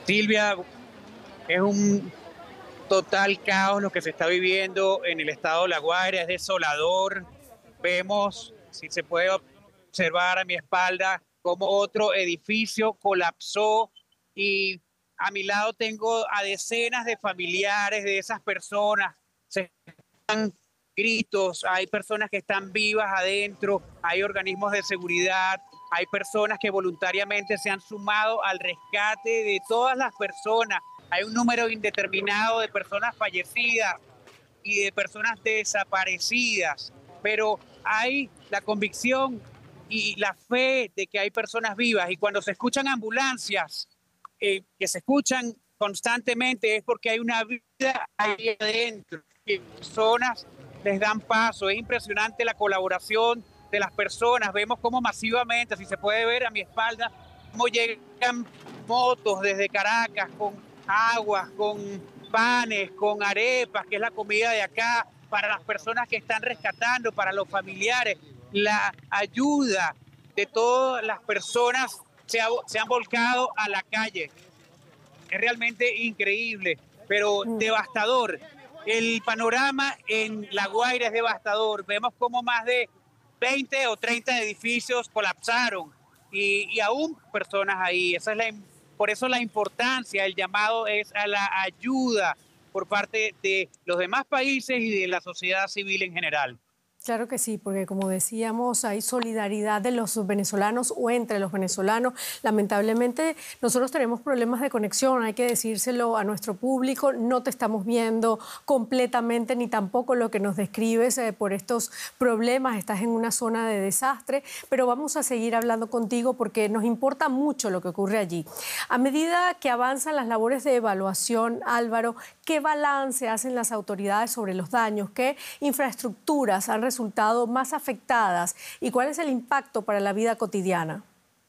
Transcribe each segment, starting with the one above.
Silvia, es un total caos lo que se está viviendo en el estado de La Guaira, es desolador. Vemos, si se puede observar a mi espalda, como otro edificio colapsó y a mi lado tengo a decenas de familiares de esas personas. Se escuchan gritos, hay personas que están vivas adentro, hay organismos de seguridad, hay personas que voluntariamente se han sumado al rescate de todas las personas. Hay un número indeterminado de personas fallecidas y de personas desaparecidas, pero hay la convicción y la fe de que hay personas vivas, y cuando se escuchan ambulancias, que se escuchan constantemente, es porque hay una vida ahí adentro, que personas les dan paso. Es impresionante la colaboración de las personas. Vemos cómo masivamente, si se puede ver a mi espalda, cómo llegan motos desde Caracas con aguas, con panes, con arepas, que es la comida de acá, para las personas que están rescatando, para los familiares. La ayuda de todas las personas se han volcado a la calle. Es realmente increíble, pero devastador. El panorama en La Guaira es devastador. Vemos como más de 20 o 30 edificios colapsaron y aún personas ahí. Por eso la importancia, el llamado es a la ayuda por parte de los demás países y de la sociedad civil en general. Claro que sí, porque como decíamos, hay solidaridad de los venezolanos o entre los venezolanos. Lamentablemente, nosotros tenemos problemas de conexión, hay que decírselo a nuestro público. No te estamos viendo completamente, ni tampoco lo que nos describes por estos problemas. Estás en una zona de desastre, pero vamos a seguir hablando contigo porque nos importa mucho lo que ocurre allí. A medida que avanzan las labores de evaluación, Álvaro, ¿qué balance hacen las autoridades sobre los daños? ¿Qué infraestructuras han resultado más afectadas y cuál es el impacto para la vida cotidiana?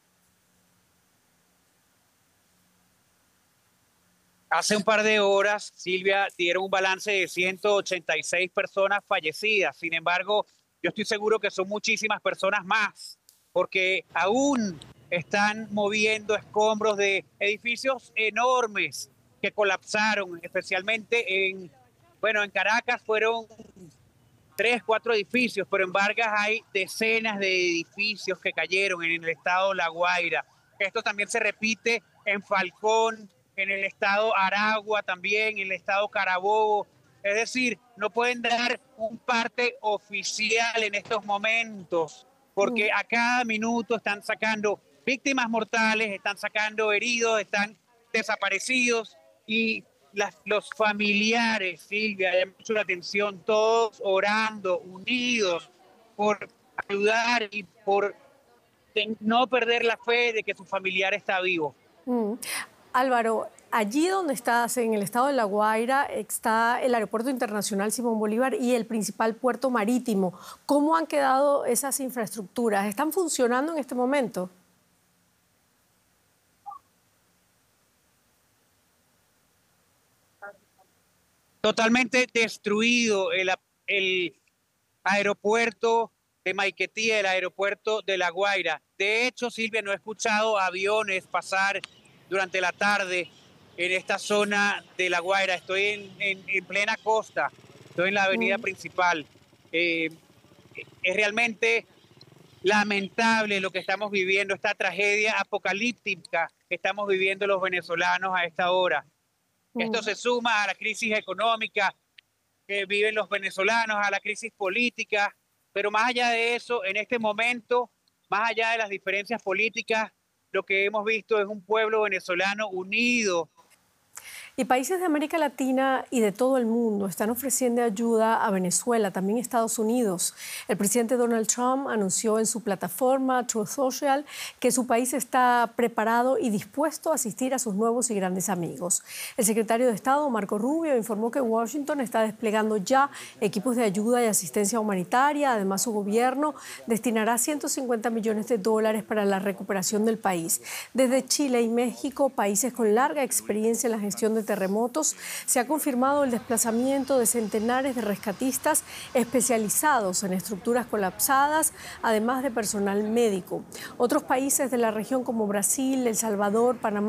Hace un par de horas, Silvia, dieron un balance de 186 personas fallecidas. Sin embargo, yo estoy seguro que son muchísimas personas más, porque aún están moviendo escombros de edificios enormes que colapsaron, especialmente en Caracas fueron 3, 4 edificios, pero en Vargas hay decenas de edificios que cayeron en el estado La Guaira. Esto también se repite en Falcón, en el estado Aragua también, en el estado Carabobo. Es decir, no pueden dar un parte oficial en estos momentos, porque a cada minuto están sacando víctimas mortales, están sacando heridos, están desaparecidos, y los familiares, Silvia, llama mucho la atención, todos orando, unidos, por ayudar y por no perder la fe de que su familiar está vivo. Mm. Álvaro, allí donde estás, en el estado de La Guaira, está el Aeropuerto Internacional Simón Bolívar y el principal puerto marítimo. ¿Cómo han quedado esas infraestructuras? ¿Están funcionando en este momento? Totalmente destruido el aeropuerto de Maiquetía, el aeropuerto de La Guaira. De hecho, Silvia, no he escuchado aviones pasar durante la tarde en esta zona de La Guaira. Estoy en plena costa, estoy en la avenida Mm. principal. Eh, es realmente lamentable lo que estamos viviendo, esta tragedia apocalíptica que estamos viviendo los venezolanos a esta hora. Esto Mm. se suma a la crisis económica que viven los venezolanos, a la crisis política, pero más allá de eso, en este momento, más allá de las diferencias políticas, lo que hemos visto es un pueblo venezolano unido. Y países de América Latina y de todo el mundo están ofreciendo ayuda a Venezuela, también Estados Unidos. El presidente Donald Trump anunció en su plataforma Truth Social que su país está preparado y dispuesto a asistir a sus nuevos y grandes amigos. El secretario de Estado, Marco Rubio, informó que Washington está desplegando ya equipos de ayuda y asistencia humanitaria. Además, su gobierno destinará $150 millones para la recuperación del país. Desde Chile y México, países con larga experiencia en la gestión de terremotos, se ha confirmado el desplazamiento de centenares de rescatistas especializados en estructuras colapsadas, además de personal médico. Otros países de la región como Brasil, El Salvador, Panamá,